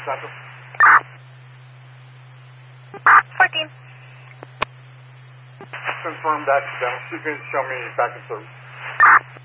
Central. 14. Confirmed accidental. You can show me back in service.